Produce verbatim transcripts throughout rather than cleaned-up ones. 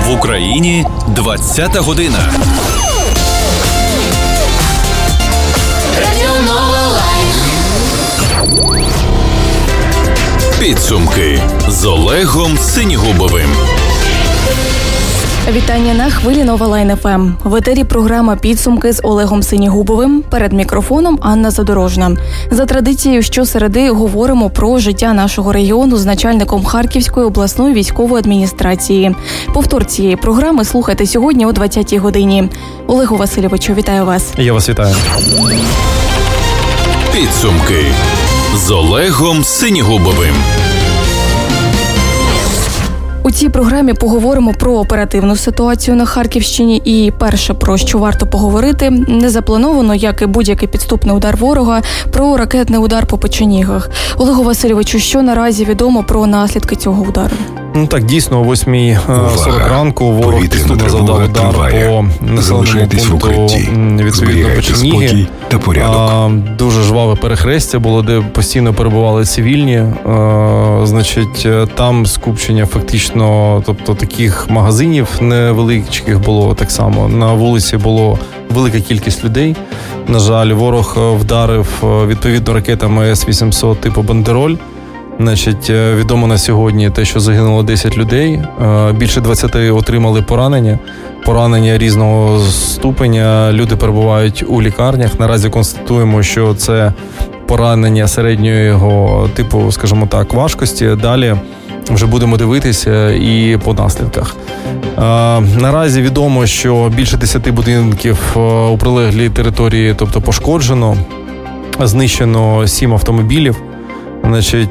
В Україні двадцята година. Радіо Нова Лайв. Підсумки з Олегом Синігубовим. Вітання на хвилі Нова Лайн еф ем. В етері програма «Підсумки» з Олегом Синігубовим. Перед мікрофоном Анна Задорожна. За традицією щосереди говоримо про життя нашого регіону з начальником Харківської обласної військової адміністрації. Повтор цієї програми слухайте сьогодні о двадцятій годині. Олегу Васильовичу, вітаю вас. Я вас вітаю. Підсумки з Олегом Синігубовим. У цій програмі поговоримо про оперативну ситуацію на Харківщині і перше, про що варто поговорити, не заплановано, як і будь-який підступний удар ворога, про ракетний удар по Печенігах. Олегу Васильовичу, що наразі відомо про наслідки цього удару? Ну так, дійсно, о восьмій сорок ранку ворог підступно завдав удар по населеному пункту відповідно Печеніги. А, дуже жваве перехрестя було, де постійно перебували цивільні. А, значить, там скупчення фактично, тобто таких магазинів невеликих було так само. На вулиці було велика кількість людей. На жаль, ворог вдарив відповідно ракетами С вісімсот типу «Бандероль». Значить, відомо на сьогодні те, що загинуло десять людей, більше двадцяти отримали поранення, поранення різного ступеня, люди перебувають у лікарнях. Наразі констатуємо, що це поранення середнього типу, скажімо так, важкості. Далі вже будемо дивитися і по наслідках. Наразі відомо, що більше десяти будинків у прилеглій території, тобто пошкоджено, знищено сім автомобілів. Значить,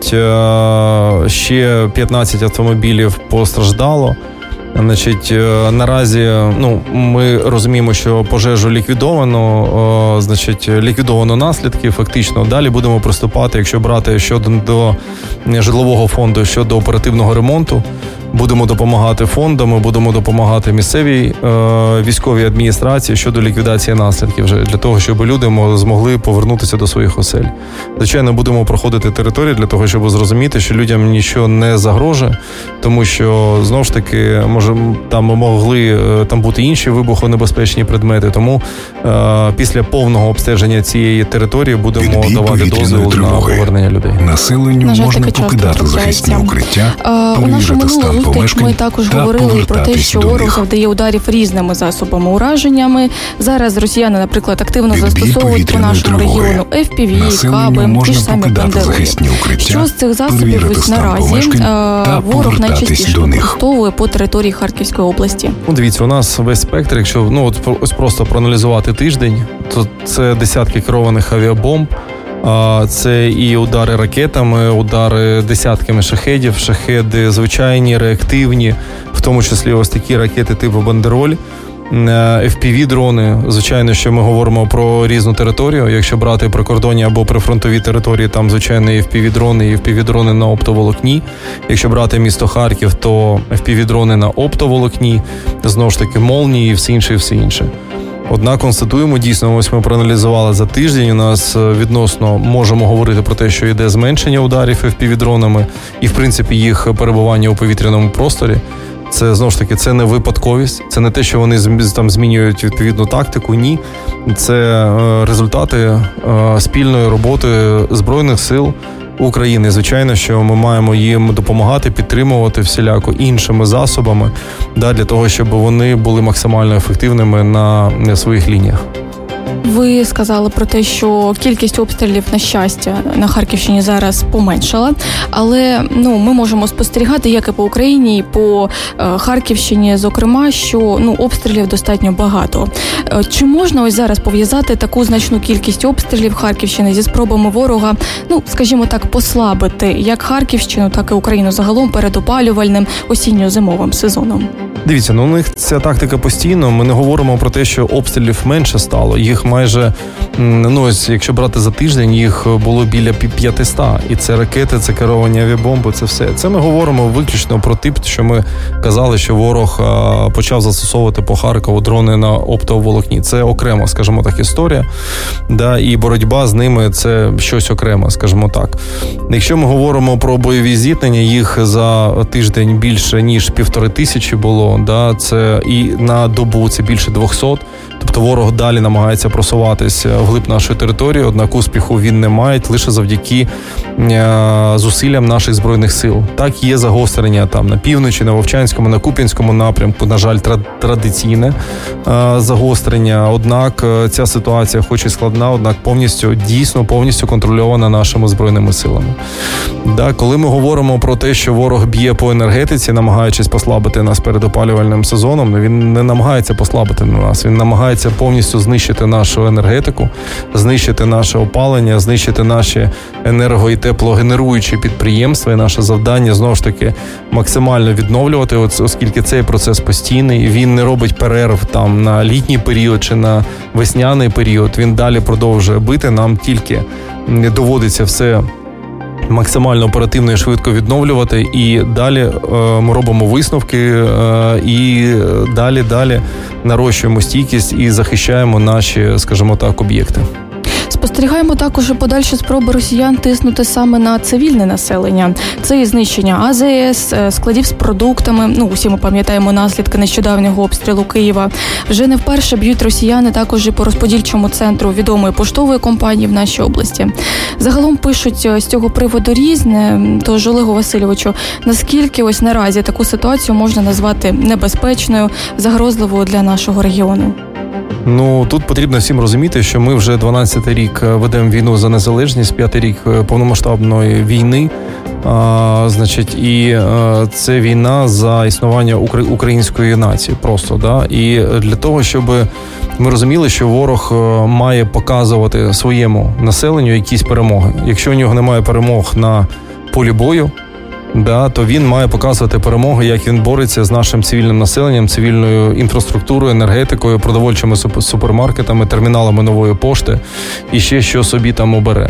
ще п'ятнадцять автомобілів постраждало. Значить, наразі, ну, ми розуміємо, що пожежу ліквідовано, значить, ліквідовано наслідки, фактично. Далі будемо приступати, якщо брати щодо до житлового фонду, щодо оперативного ремонту. Будемо допомагати фондам, будемо допомагати місцевій е, військовій адміністрації щодо ліквідації наслідків, вже для того, щоб люди змогли повернутися до своїх осель. Звичайно, будемо проходити території для того, щоб зрозуміти, що людям нічого не загрожує, тому що, знову ж таки, може, там могли там бути інші вибухонебезпечні предмети, тому е, після повного обстеження цієї території будемо Відбій давати дозвіл на повернення людей. Населенню можна покидати захисні укриття, перевірити стан ми також говорили про те, що ворог завдає ударів різними засобами ураженнями. Зараз росіяни, наприклад, активно Відбій застосовують по нашому регіону еф пі ві, каби, ті ж самі бандеролі. Що з цих засобів ось наразі ворог найчастіше використовує по території Харківської області? Ну, дивіться, у нас весь спектр, якщо ну от ось просто проаналізувати тиждень, то це десятки керованих авіабомб. Це і удари ракетами, удари десятками шахедів, шахеди звичайні, реактивні, в тому числі ось такі ракети типу «Бандероль», еф пі ві-дрони. Звичайно, що ми говоримо про різну територію. Якщо брати прикордонні або прифронтові території, там, звичайно, і еф пі ві-дрони, і еф пі ві-дрони на оптоволокні. Якщо брати місто Харків, то еф пі ві-дрони на оптоволокні, знову ж таки, молнії і все інше, і все інше. Однак констатуємо, дійсно, ось ми проаналізували за тиждень, у нас відносно можемо говорити про те, що йде зменшення ударів еф пі ві-дронами і, в принципі, їх перебування у повітряному просторі. Це, знову ж таки, це не випадковість, це не те, що вони там змінюють відповідну тактику, ні. Це результати спільної роботи Збройних сил України. Звичайно, що ми маємо їм допомагати, підтримувати всіляко іншими засобами, да, для того, щоб вони були максимально ефективними на своїх лініях. Ви сказали про те, що кількість обстрілів, на щастя, на Харківщині зараз поменшала, але ну ми можемо спостерігати, як і по Україні, і по е, Харківщині, зокрема, що ну обстрілів достатньо багато. Е, чи можна ось зараз пов'язати таку значну кількість обстрілів Харківщини зі спробами ворога, ну скажімо так, послабити як Харківщину, так і Україну загалом перед опалювальним осінньо-зимовим сезоном? Дивіться, ну у них ця тактика постійно. Ми не говоримо про те, що обстрілів менше стало. Їх майже, ну ось, якщо брати за тиждень, їх було біля п'ятсот. І це ракети, це керовані авіабомби, це все. Це ми говоримо виключно про тип, що ми казали, що ворог а, почав застосовувати по Харкову дрони на оптоволокні. Це окрема, скажімо так, історія. Да, і боротьба з ними – це щось окреме, скажімо так. Якщо ми говоримо про бойові зіткнення, їх за тиждень більше, ніж півтори тисячі було. годину, да, це і на добу це більше двісті. Тобто ворог далі намагається просуватися вглиб нашої території, однак успіху він не має лише завдяки е, зусиллям наших Збройних сил. Так, є загострення там на півночі, на Вовчанському, на Куп'янському напрямку, на жаль, традиційне е, загострення, однак е, ця ситуація хоч і складна, однак повністю, дійсно повністю контрольована нашими Збройними силами. Да, коли ми говоримо про те, що ворог б'є по енергетиці, намагаючись послабити нас перед опалювальним сезоном, він не намагається послабити на нас, він намагається повністю знищити нашу енергетику, знищити наше опалення, знищити наші енерго- і теплогенеруючі підприємства. І наше завдання, знову ж таки, максимально відновлювати, оскільки цей процес постійний, він не робить перерв там на літній період чи на весняний період, він далі продовжує бити, нам тільки доводиться все максимально оперативно і швидко відновлювати, і далі е, ми робимо висновки, е, і далі, далі нарощуємо стійкість і захищаємо наші, скажімо так, об'єкти. Спостерігаємо також і подальші спроби росіян тиснути саме на цивільне населення. Це і знищення А З С, складів з продуктами. Ну, усі ми пам'ятаємо наслідки нещодавнього обстрілу Києва. Вже не вперше б'ють росіяни також і по розподільчому центру відомої поштової компанії в нашій області. Загалом пишуть з цього приводу різне. Тож, Олегу Васильовичу, наскільки ось наразі таку ситуацію можна назвати небезпечною, загрозливою для нашого регіону? Ну, тут потрібно всім розуміти, що ми вже дванадцятий рік ведемо війну за незалежність, п'ятий рік повномасштабної війни, а, значить, і а, це війна за існування української нації просто, да, і для того, щоб ми розуміли, що ворог має показувати своєму населенню якісь перемоги. Якщо у нього немає перемог на полі бою, да, то він має показувати перемоги, як він бореться з нашим цивільним населенням, цивільною інфраструктурою, енергетикою, продовольчими супермаркетами, терміналами нової пошти і ще що собі там обере.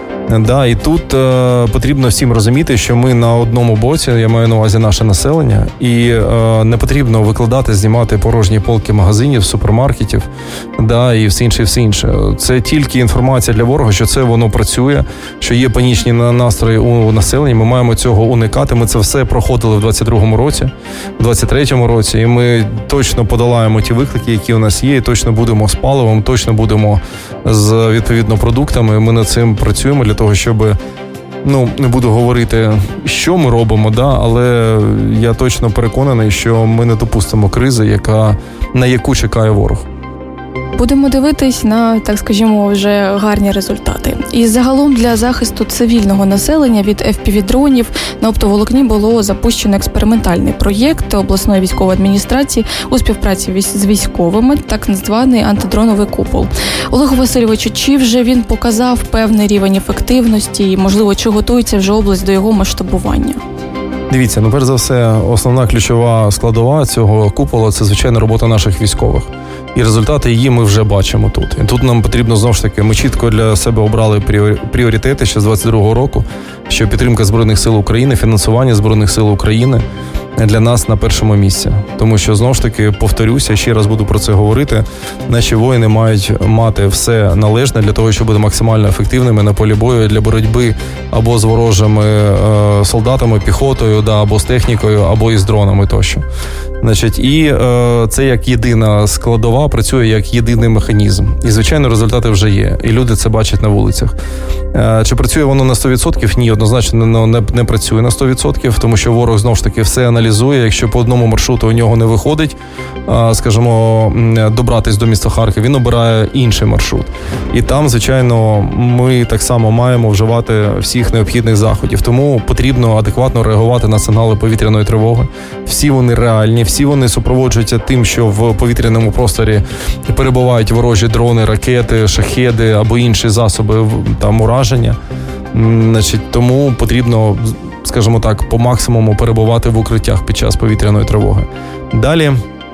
Да, і тут е, потрібно всім розуміти, що ми на одному боці, я маю на увазі наше населення, і е, не потрібно викладати, знімати порожні полки магазинів, супермаркетів, да, і все інше, все інше. Це тільки інформація для ворога, що це воно працює, що є панічні настрої у населення, ми маємо цього уникати. Ми це все проходили в двадцять другому році, в двадцять третьому році, і ми точно подолаємо ті виклики, які у нас є, і точно будемо з паливом, точно будемо з, відповідно, продуктами, ми над цим працюємо для того, щоб, ну, не буду говорити, що ми робимо, да, але я точно переконаний, що ми не допустимо кризи, яка, на яку чекає ворог. Будемо дивитись на, так скажімо, вже гарні результати. І загалом для захисту цивільного населення від еф пі ві-дронів на оптоволокні було запущено експериментальний проєкт обласної військової адміністрації у співпраці з військовими, так званий антидроновий купол. Олегу Васильовичу, чи вже він показав певний рівень ефективності і, можливо, чи готується вже область до його масштабування? Дивіться, ну, перш за все, основна ключова складова цього купола – це, звичайно, робота наших військових. І результати її ми вже бачимо тут. І тут нам потрібно, знову ж таки, ми чітко для себе обрали пріоритети ще з двадцять другого року, що підтримка Збройних сил України, фінансування Збройних сил України для нас на першому місці. Тому що, знову ж таки, повторюся, ще раз буду про це говорити, наші воїни мають мати все належне для того, щоб бути максимально ефективними на полі бою для боротьби або з ворожими е, солдатами, піхотою, да, або з технікою, або із дронами тощо. Значить, і е, це як єдина складова працює як єдиний механізм. І, звичайно, результати вже є. І люди це бачать на вулицях. Е, чи працює воно на сто відсотків? Ні, однозначно не, не, не працює на сто відсотків, тому що ворог, знову ж таки, все аналізує. Якщо по одному маршруту у нього не виходить, е, скажімо, добратись до міста Харків, він обирає інший маршрут. І там, звичайно, ми так само маємо вживати всіх необхідних заходів. Тому потрібно адекватно реагувати на сигнали повітряної тривоги. Всі вони реальні, всі вони супроводжуються тим, що в повітряному просторі перебувають ворожі дрони, ракети, шахеди або інші засоби там ураження. Значить, тому потрібно, скажімо так, по максимуму перебувати в укриттях під час повітряної тривоги. Далі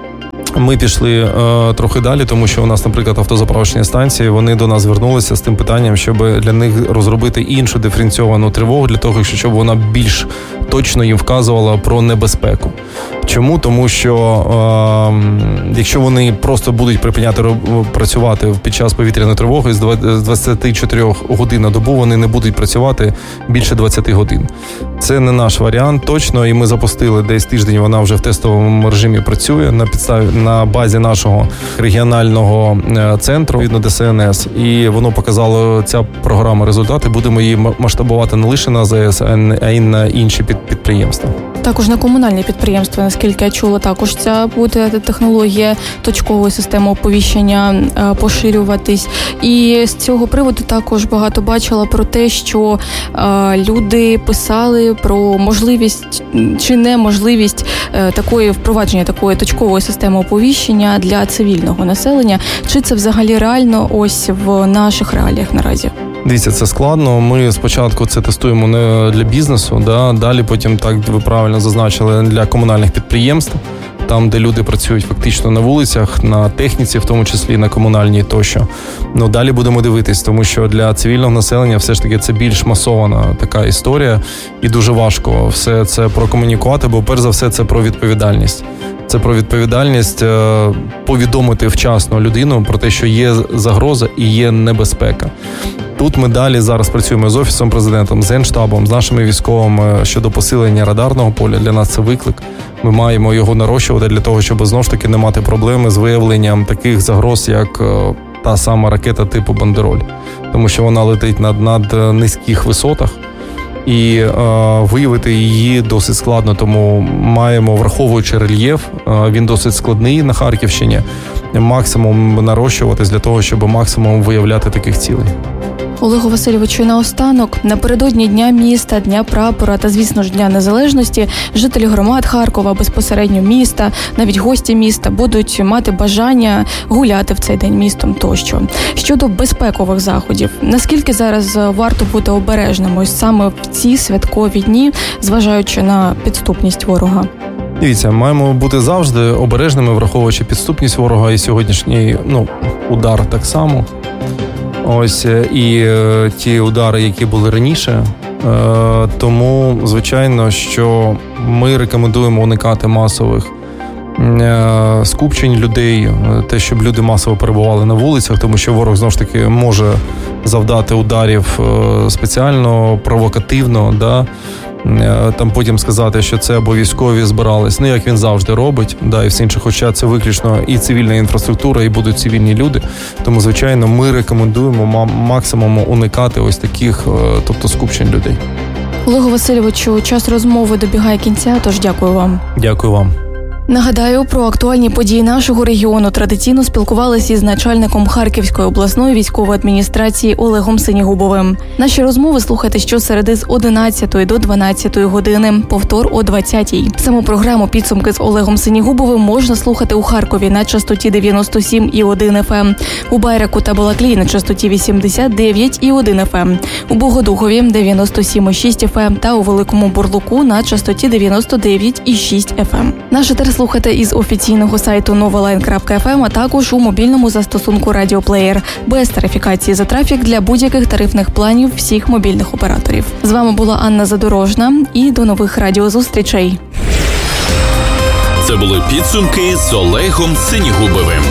ми пішли е, трохи далі, тому що у нас, наприклад, автозаправочні станції, вони до нас звернулися з тим питанням, щоб для них розробити іншу диференційовану тривогу, для того, щоб вона більш точно їм вказувала про небезпеку. Чому? Тому що е, якщо вони просто будуть припиняти працювати під час повітряної тривоги з двадцять чотири годин на добу, вони не будуть працювати більше двадцять годин. Це не наш варіант точно, і ми запустили десь тиждень, вона вже в тестовому режимі працює на підставі на базі нашого регіонального центру відно Д С Н С, і воно показало ця програма результати. Будемо її масштабувати не лише на З А Е С, а й на інші підприємства. Також на комунальні підприємства, наскільки я чула, також ця буде технологія точкової системи оповіщення поширюватись. І з цього приводу також багато бачила про те, що е, люди писали про можливість чи неможливість е, такої впровадження такої точкової системи оповіщення для цивільного населення. Чи це взагалі реально ось в наших реаліях наразі? Дивіться, це складно. Ми спочатку це тестуємо не для бізнесу, да? Далі потім, так ви правильно зазначили, для комунальних підприємств, там, де люди працюють фактично на вулицях, на техніці, в тому числі на комунальній тощо. Ну, далі будемо дивитись, тому що для цивільного населення все ж таки це більш масована така історія і дуже важко все це прокомунікувати, бо перш за все це про відповідальність. Це про відповідальність повідомити вчасно людину про те, що є загроза і є небезпека. Тут ми далі зараз працюємо з Офісом Президента, з Генштабом, з нашими військовими щодо посилення радарного поля. Для нас це виклик. Ми маємо його нарощувати для того, щоб знову ж таки не мати проблеми з виявленням таких загроз, як та сама ракета типу «Бандероль». Тому що вона летить над, над низьких висотах. І е, виявити її досить складно, тому маємо, враховуючи рельєф, е, він досить складний на Харківщині, максимум нарощуватись для того, щоб максимум виявляти таких цілей. Олегу Васильовичу, наостанок, напередодні Дня міста, Дня прапора та, звісно ж, Дня Незалежності, жителі громад Харкова, безпосередньо міста, навіть гості міста будуть мати бажання гуляти в цей день містом тощо. Щодо безпекових заходів, наскільки зараз варто бути обережним ось саме в ці святкові дні, зважаючи на підступність ворога? Дивіться, маємо бути завжди обережними, враховуючи підступність ворога і сьогоднішній, ну, удар так само. Ось, і е, ті удари, які були раніше. Е, тому, звичайно, що ми рекомендуємо уникати масових е, скупчень людей, те, щоб люди масово перебували на вулицях, тому що ворог, знову ж таки, може завдати ударів е, спеціально, провокативно, да? Там потім сказати, що це або військові збирались, ну як він завжди робить, да, і все інше, хоча це виключно і цивільна інфраструктура, і будуть цивільні люди. Тому, звичайно, ми рекомендуємо максимум уникати ось таких, тобто скупчень людей. Олегу Васильовичу, час розмови добігає кінця, тож дякую вам. Дякую вам. Нагадаю, про актуальні події нашого регіону традиційно спілкувалися із начальником Харківської обласної військової адміністрації Олегом Синігубовим. Наші розмови слухайте щосереди з одинадцятої до дванадцятої години, повтор о двадцятій. Саму програму «Підсумки з Олегом Синігубовим» можна слухати у Харкові на частоті дев'яносто сім і один еф ем, у Байраку та Балаклії на частоті вісімдесят дев'ять і один еф ем, у Богодухові дев'яносто сім і шість еф ем та у Великому Бурлуку на частоті дев'яносто дев'ять і шість еф ем. Наш етер слухайте із офіційного сайту новолайн крапка еф ем, а також у мобільному застосунку «Радіоплеєр» без тарифікації за трафік для будь-яких тарифних планів всіх мобільних операторів. З вами була Анна Задорожна і до нових радіозустрічей. Це були підсумки з Олегом Синігубовим.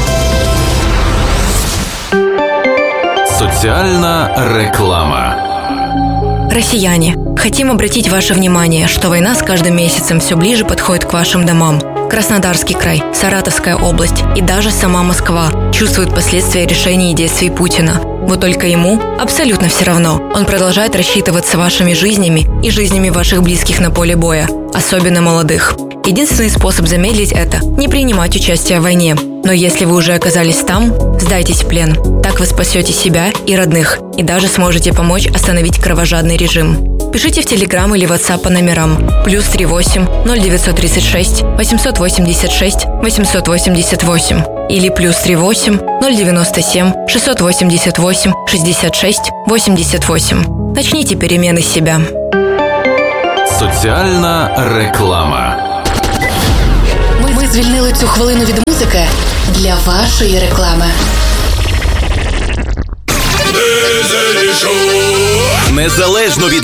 Соціальна реклама. Россияне, хотим обратить ваше внимание, что война с каждым месяцем все ближе подходит к вашим домам. Краснодарский край, Саратовская область и даже сама Москва чувствуют последствия решений и действий Путина. Вот только ему абсолютно все равно. Он продолжает рассчитываться вашими жизнями и жизнями ваших близких на поле боя, особенно молодых. Единственный способ замедлить это – не принимать участие в войне. Но если вы уже оказались там, сдайтесь в плен. Так вы спасете себя и родных, и даже сможете помочь остановить кровожадный режим. Пишите в Телеграм или WhatsApp по номерам плюс три восемь ноль девятьсот тридцать шесть восемьсот восемьдесят шесть восемьсот восемьдесят восемь или плюс три восемь ноль девяносто семь шестьсот восемьдесят восемь шестьдесят шесть восемьдесят восемь. Начните перемены себя. Соціальна реклама. Ми звільнили цю хвилину від музики для вашої реклами. Незалежно від